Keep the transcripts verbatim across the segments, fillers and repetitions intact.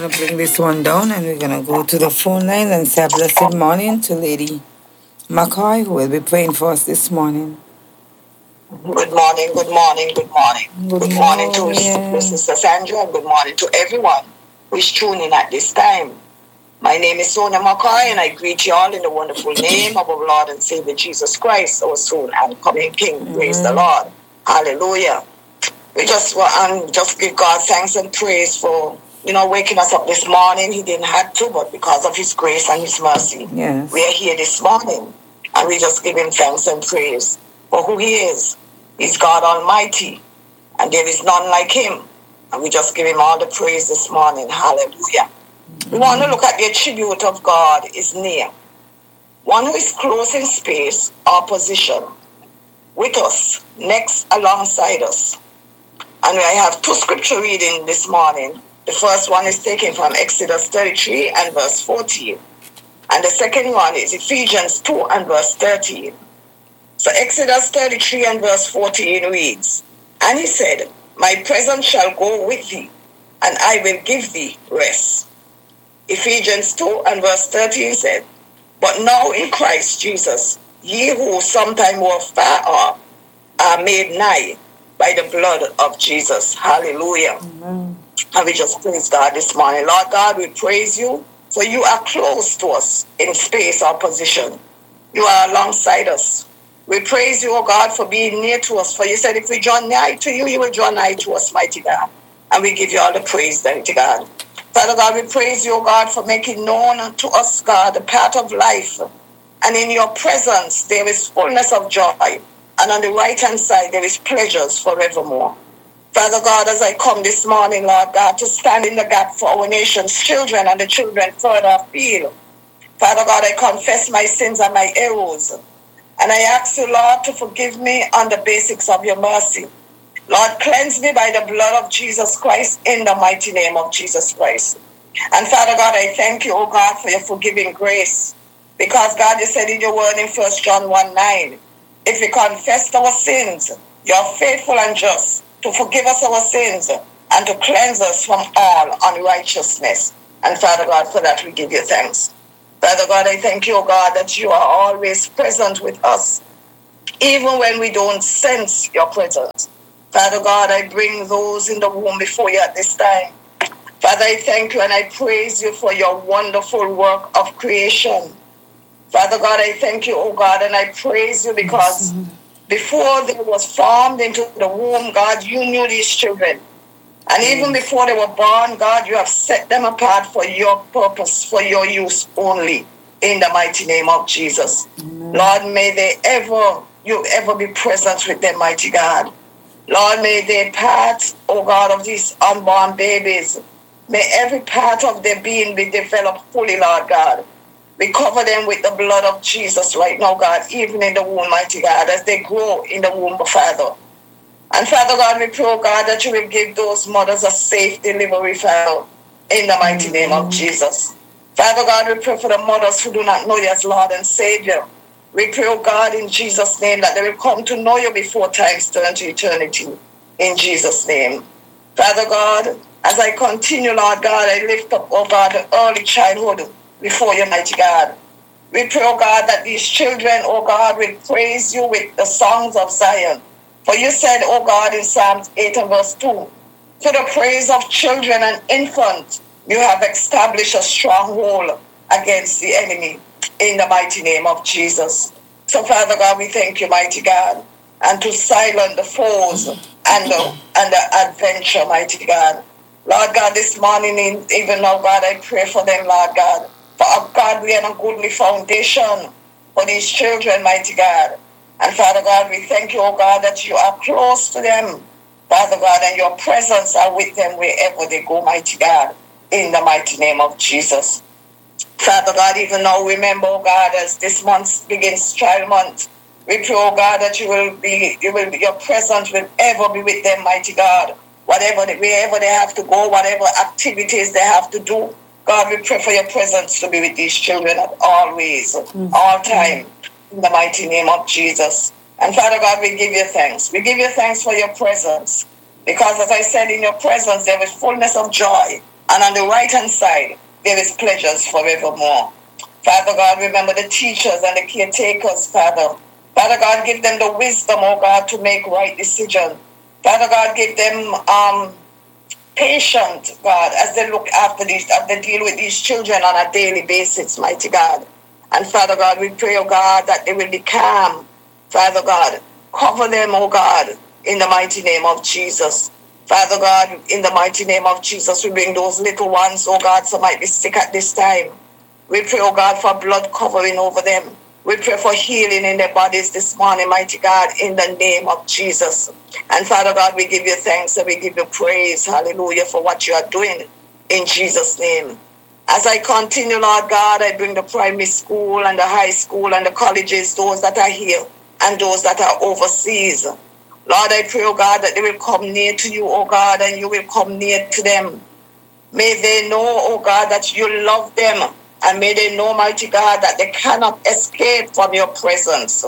going to bring this one down and we're going to go to the phone line and say a blessed morning to Lady McCoy, who will be praying for us this morning. Good morning, good morning, good morning. Good, good morning, morning to Sister Sandra, and good morning to everyone who is tuning at this time. My name is Sonia McCoy, and I greet you all in the wonderful name of our Lord and Savior Jesus Christ, our soon and coming King. Mm-hmm. Praise the Lord. Hallelujah. We just want um, just give God thanks and praise for, you know, waking us up this morning. He didn't have to, but because of His grace and His mercy, yes, we are here this morning, and we just give Him thanks and praise for who He is. He's God Almighty, and there is none like Him. And we just give Him all the praise this morning. Hallelujah. Mm-hmm. We want to look at the attribute of God is near. One who is close in space or position, with us, next alongside us. And I have two scripture reading this morning. The first one is taken from Exodus thirty-three and verse fourteen. And the second one is Ephesians two and verse thirteen. So Exodus thirty-three and verse fourteen reads, "And He said, My presence shall go with thee, and I will give thee rest." Ephesians two and verse thirteen said, "But now in Christ Jesus, ye who sometime were far off are made nigh by the blood of Jesus." Hallelujah. Amen. And we just praise God this morning. Lord God, we praise you, for you are close to us in space or position. You are alongside us. We praise you, O God, for being near to us. For you said if we draw nigh to you, you will draw nigh to us, mighty God. And we give you all the praise, mighty God. Father God, we praise you, O God, for making known to us, God, the path of life. And in your presence, there is fullness of joy. And on the right-hand side, there is pleasures forevermore. Father God, as I come this morning, Lord God, to stand in the gap for our nation's children and the children further afield. Father God, I confess my sins and my errors. And I ask you, Lord, to forgive me on the basics of your mercy. Lord, cleanse me by the blood of Jesus Christ in the mighty name of Jesus Christ. And Father God, I thank you, oh God, for your forgiving grace. Because God, you said in your word in First John one nine, if we confess our sins, you are faithful and just to forgive us our sins and to cleanse us from all unrighteousness. And Father God, for that we give you thanks. Father God, I thank you, oh God, that you are always present with us, even when we don't sense your presence. Father God, I bring those in the womb before you at this time. Father, I thank you and I praise you for your wonderful work of creation. Father God, I thank you, oh God, and I praise you because before they was formed into the womb, God, you knew these children. And even before they were born, God, you have set them apart for your purpose, for your use only, in the mighty name of Jesus. Amen. Lord, may they ever, you ever be present with them, mighty God. Lord, may they part, oh God, of these unborn babies. May every part of their being be developed fully, Lord God. We cover them with the blood of Jesus right now, God, even in the womb, mighty God, as they grow in the womb, Father. And Father God, we pray, oh God, that you will give those mothers a safe delivery, Father, in the mighty name of Jesus. Father God, we pray for the mothers who do not know you as Lord and Savior. We pray, oh God, in Jesus' name, that they will come to know you before times turn to eternity, in Jesus' name. Father God, as I continue, Lord God, I lift up, oh God, the early childhood before you, mighty God. We pray, oh God, that these children, oh God, will praise you with the songs of Zion. For you said, oh God, in Psalms eight and verse two, to the praise of children and infants, you have established a stronghold against the enemy in the mighty name of Jesus. So, Father God, we thank you, mighty God, and to silence the foes and the, and the adventure, mighty God. Lord God, this morning, even now, God, I pray for them, Lord God. For, oh God, we are a goodly foundation for these children, mighty God. And Father God, we thank you, oh God, that you are close to them, Father God, and your presence are with them wherever they go, mighty God, in the mighty name of Jesus. Father God, even now, remember, oh God, as this month begins, Child Month, we pray, oh God, that you will be, you will be, your presence will ever be with them, mighty God. Whatever, they, wherever they have to go, whatever activities they have to do, God, we pray for your presence to be with these children at all ways, mm-hmm. all time. In the mighty name of Jesus. And Father God, we give you thanks. We give you thanks for your presence. Because as I said, in your presence there is fullness of joy. and on the right-hand side, there is pleasures forevermore. Father God, remember the teachers and the caretakers, Father. Father God, give them the wisdom, oh God, to make right decisions. Father God, give them um, patience, God, as they look after these, as they deal with these children on a daily basis, mighty God. And Father God, we pray, oh God, that they will be calm. Father God, cover them, oh God, in the mighty name of Jesus. Father God, in the mighty name of Jesus, we bring those little ones, oh God, some might be sick at this time. We pray, oh God, for blood covering over them. We pray for healing in their bodies this morning, mighty God, in the name of Jesus. And Father God, we give you thanks and we give you praise, hallelujah, for what you are doing in Jesus' name. As I continue, Lord God, I bring the primary school and the high school and the colleges, those that are here and those that are overseas. Lord, I pray, oh God, that they will come near to you, oh God, and you will come near to them. May they know, oh God, that you love them. And may they know, mighty God, that they cannot escape from your presence.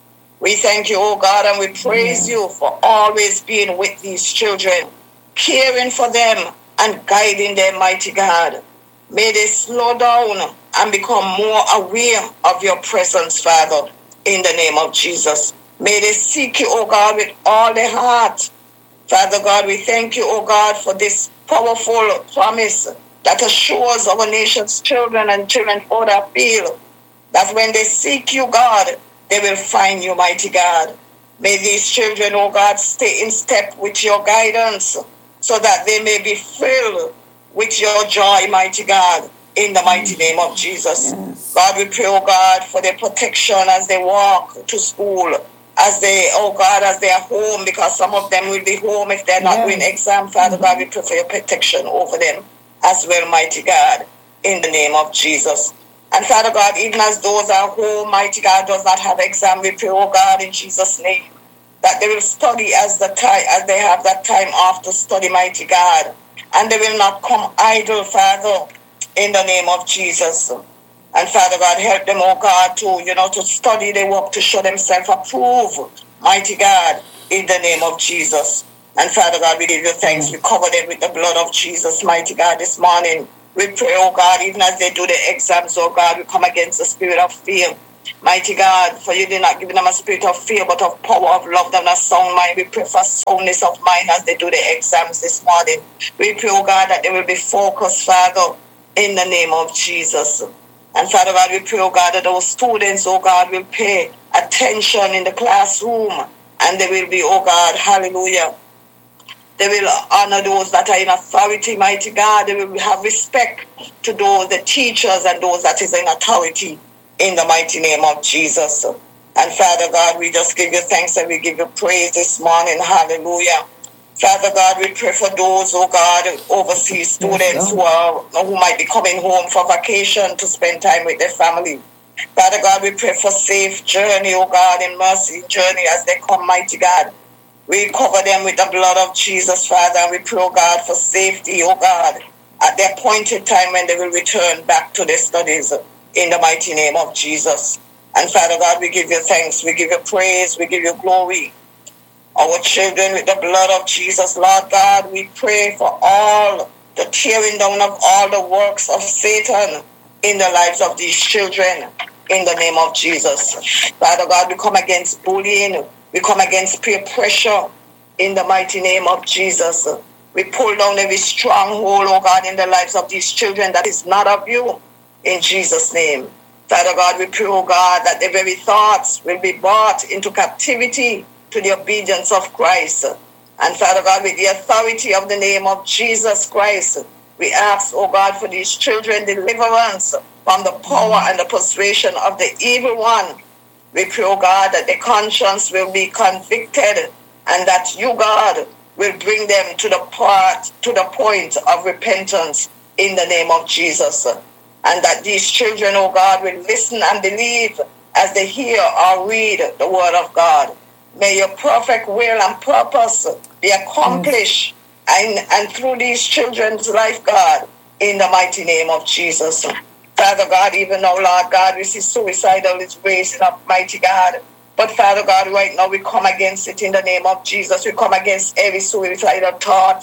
We thank you, oh God, and we praise you for always being with these children, caring for them and guiding them, mighty God. May they slow down and become more aware of your presence, Father, in the name of Jesus. May they seek you, oh God, with all their heart. Father God, we thank you, oh God, for this powerful promise that assures our nation's children and children for their field, that when they seek you, God, they will find you, mighty God. May these children, oh God, stay in step with your guidance so that they may be filled with your joy, mighty God, in the mighty name of Jesus. Yes. God, we pray, oh God, for their protection as they walk to school, as they, oh God, as they are home, because some of them will be home if they're not yes. doing exam. Father mm-hmm. God, we pray for your protection over them as well, mighty God, in the name of Jesus. And Father God, even as those are home, mighty God, does not have exam, we pray, oh God, in Jesus' name, that they will study as the time, as they have that time off to study, mighty God, and they will not come idle, Father, in the name of Jesus. And Father God, help them, oh God, to, you know, to study their work, to show themselves approved, mighty God, in the name of Jesus. And Father God, we give you thanks. We cover them with the blood of Jesus, mighty God, this morning. We pray, oh God, even as they do the exams, oh God, we come against the spirit of fear. Mighty God, for you did not give them a spirit of fear, but of power, of love, and a sound mind. We pray for soundness of mind as they do the exams this morning. We pray, oh God, that they will be focused, Father, in the name of Jesus. And Father God, we pray, oh God, that those students, oh God, will pay attention in the classroom. And they will be, oh God, hallelujah, they will honor those that are in authority, mighty God. They will have respect to those, the teachers and those that is in authority, in the mighty name of Jesus. And Father God, we just give you thanks and we give you praise this morning. Hallelujah. Father God, we pray for those, oh God, overseas students yes, who are who might be coming home for vacation to spend time with their family. Father God, we pray for safe journey, oh God, in mercy journey as they come, mighty God. We cover them with the blood of Jesus, Father, and we pray, oh God, for safety, oh God, at the appointed time when they will return back to their studies in the mighty name of Jesus. And Father God, we give you thanks, we give you praise, we give you glory. Our children with the blood of Jesus, Lord God, we pray for all the tearing down of all the works of Satan in the lives of these children in the name of Jesus. Father God, we come against bullying. We come against peer pressure in the mighty name of Jesus. We pull down every stronghold, oh God, in the lives of these children that is not of you, in Jesus' name. Father God, we pray, oh God, that their very thoughts will be brought into captivity to the obedience of Christ. And Father God, with the authority of the name of Jesus Christ, we ask, oh God, for these children deliverance from the power and the persuasion of the evil one. We pray, oh God, that their conscience will be convicted and that you, God, will bring them to the part, to the point of repentance in the name of Jesus. And that these children, oh God, will listen and believe as they hear or read the word of God. May your perfect will and purpose be accomplished and, and through these children's life, God, in the mighty name of Jesus. Father God, even now, Lord God, we see suicidal is raising up, mighty God. But Father God, right now we come against it in the name of Jesus. We come against every suicidal thoughts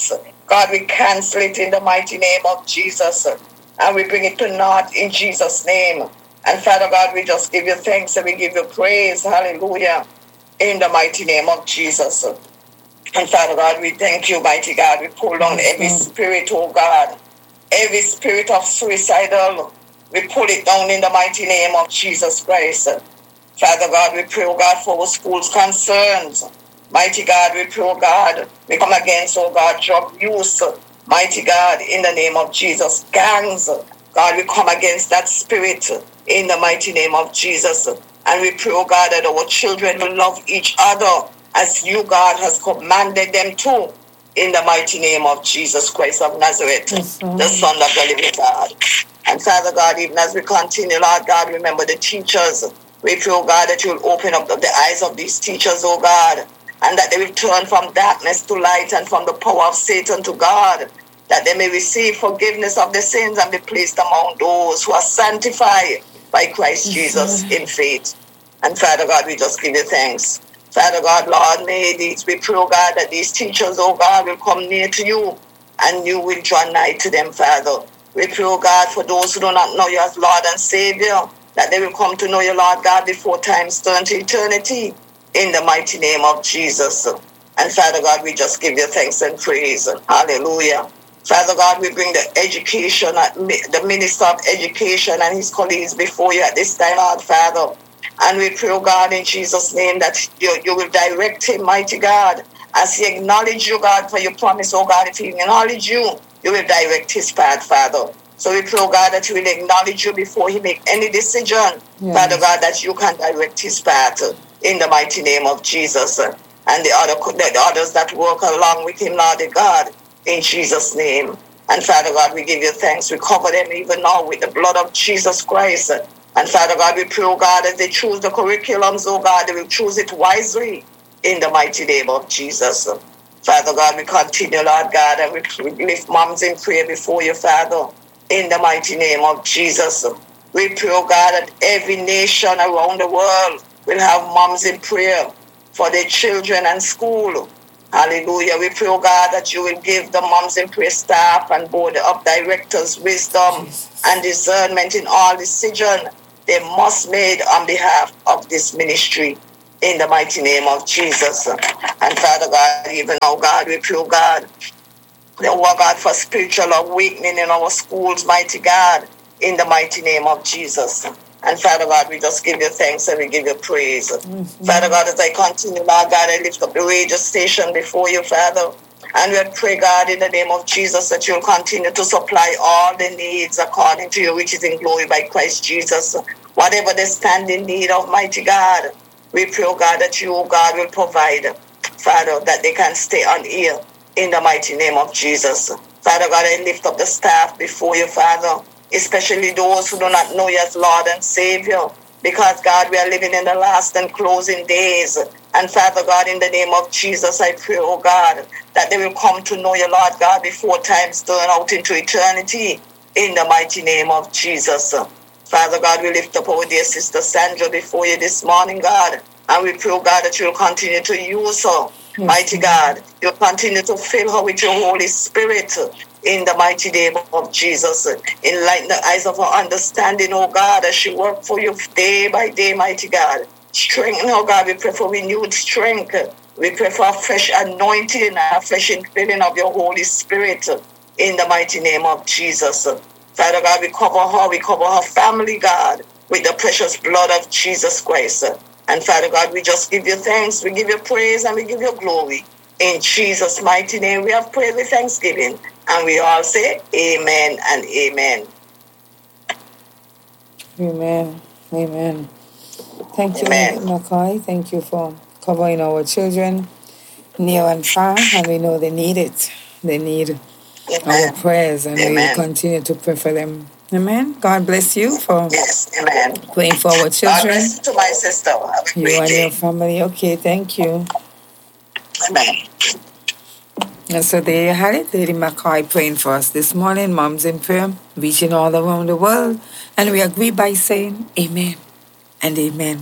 God, we cancel it in the mighty name of Jesus. And we bring it to naught in Jesus' name. And Father God, we just give you thanks and we give you praise. Hallelujah. In the mighty name of Jesus. And Father God, we thank you, mighty God. We pull down every spirit, oh God. Every spirit of suicidal, we pull it down in the mighty name of Jesus Christ. Father God, we pray, oh God, for our schools concerns. Mighty God, we pray, oh God, we come against, oh God, drug use. Mighty God, in the name of Jesus, gangs. God, we come against that spirit in the mighty name of Jesus. And we pray, oh God, that our children will love each other as you, God, has commanded them to. In the mighty name of Jesus Christ of Nazareth, yes, the Son of the living God. And Father God, even as we continue, Lord God, remember the teachers. We pray, oh God, that you will open up the eyes of these teachers, oh God, and that they will turn from darkness to light and from the power of Satan to God, that they may receive forgiveness of the sins and be placed among those who are sanctified by Christ Jesus in faith. And Father God, we just give you thanks. Father God, Lord, may these, we pray, oh God, that these teachers, oh God, will come near to you and you will draw nigh to them, Father. We pray, oh God, for those who do not know you as Lord and Savior, that they will come to know you, Lord God, before time turn to eternity, in the mighty name of Jesus. And Father God, we just give you thanks and praise. Hallelujah. Father God, we bring the education, the Minister of Education and his colleagues before you at this time, Lord Father. And we pray, oh God, in Jesus' name, that you, you will direct him, mighty God, as he acknowledge you, God, for your promise, oh God, if he acknowledge you, you will direct his path, Father. So we pray, oh God, that you will acknowledge you before he make any decision, yes. Father God, that you can direct his path in the mighty name of Jesus. And the other the others that work along with him, Lord God, in Jesus' name. And Father God, we give you thanks. We cover them even now with the blood of Jesus Christ. And Father God, we pray, oh God, as they choose the curriculums, oh God, they will choose it wisely in the mighty name of Jesus. Father God, we continue, Lord God, and we lift moms in prayer before you, Father, in the mighty name of Jesus. We pray, oh God, that every nation around the world will have moms in prayer for their children and school. Hallelujah. We pray, oh God, that you will give the moms in prayer staff and board of directors wisdom Jesus. And discernment in all decisions they must make on behalf of this ministry in the mighty name of Jesus. And Father God, even now, God, we pray, oh God, oh God, for spiritual awakening in our schools, mighty God, in the mighty name of Jesus. And Father God, we just give you thanks and we give you praise. Mm-hmm. Father God, as I continue, Lord God, I lift up the radio station before you, Father. And we pray, God, in the name of Jesus, that you'll continue to supply all the needs according to your riches in glory by Christ Jesus. Whatever they stand in need of, mighty God, we pray, oh God, that you, oh God, will provide, Father, that they can stay on air in the mighty name of Jesus. Father God, I lift up the staff before you, Father, especially those who do not know you as Lord and Savior, because, God, we are living in the last and closing days. And, Father God, in the name of Jesus, I pray, oh God, that they will come to know you, Lord God, before times turn out into eternity, in the mighty name of Jesus. Father God, we lift up our dear sister Sandra before you this morning, God, and we pray, oh God, that you'll continue to use her, yes. Mighty God. You'll continue to fill her with your Holy Spirit, in the mighty name of Jesus. Enlighten the eyes of her understanding, oh God, as she works for you day by day, mighty God. Strengthen, oh God, we pray for renewed strength. We pray for a fresh anointing and a fresh infilling of your Holy Spirit, in the mighty name of Jesus. Father God, we cover her, we cover her family, God, with the precious blood of Jesus Christ. And Father God, we just give you thanks, we give you praise, and we give you glory. In Jesus' mighty name, we have prayed with thanksgiving. And we all say amen and amen. Amen. Amen. Thank you, amen. McCoy. Thank you for covering our children near and far. And we know they need it. They need amen. Our prayers. And amen. We will continue to pray for them. Amen. God bless you for yes, amen. Praying for our children. God bless to my sister. Have a you great and day. Your family. Okay, thank you. Amen. And so there you had it, Lady McCoy praying for us this morning, Moms in Prayer, reaching all around the world. And we agree by saying amen and amen.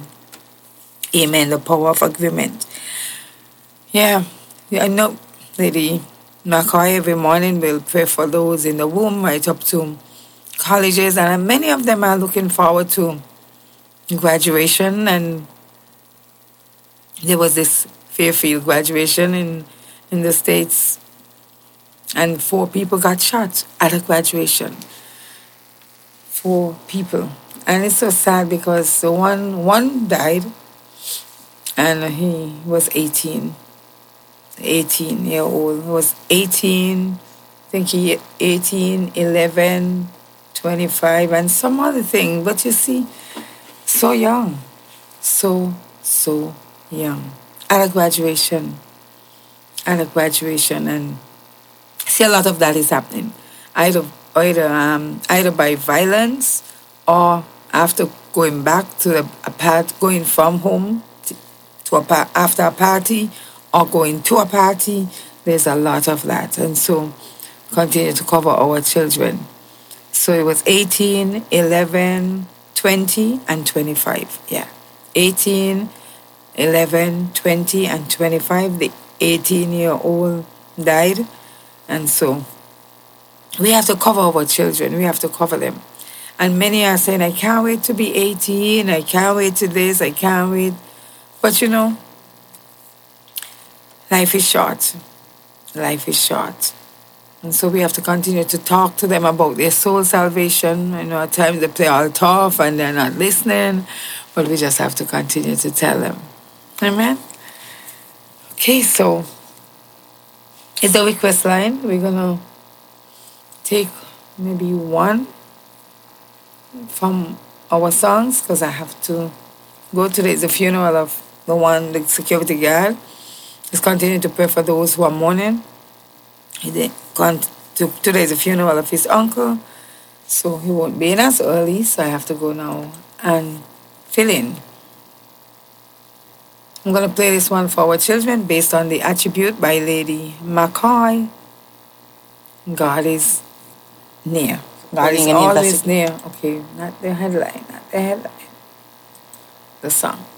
Amen, the power of agreement. Yeah, I know, Lady McCoy every morning will pray for those in the womb right up to colleges, and many of them are looking forward to graduation. And there was this Fairfield graduation in, in the States, and four people got shot at a graduation. Four people. And it's so sad because the one one died, and he was eighteen. eighteen year old. He was eighteen, I think he eighteen, eleven, twenty-five, and some other thing. But you see, so young. So, so young. At a graduation. At a graduation. And see, a lot of that is happening. Either either um either by violence, or after going back to the, a part, going from home to, to a par, after a party, or going to a party. There's a lot of that. And so continue to cover our children. So it was eighteen, eleven, twenty, and twenty-five. Yeah. eighteen, eleven, twenty, and twenty-five. The eighteen-year-old died. And so we have to cover our children. We have to cover them. And many are saying, I can't wait to be eighteen. I can't wait to this. I can't wait. But you know, life is short. Life is short. And so we have to continue to talk to them about their soul salvation. You know, at times they play all tough and they're not listening. But we just have to continue to tell them. Amen? Okay, so it's the request line. We're going to take maybe one from our songs, because I have to go today. The funeral of the one, the security guard. Let's continue to pray for those who are mourning. Today is the funeral of his uncle, so he won't be in as early, so I have to go now and fill in. I'm going to play this one for our children based on the attribute by Lady McCoy. God is near. God is always near. Okay, not the headline, not the headline. The song.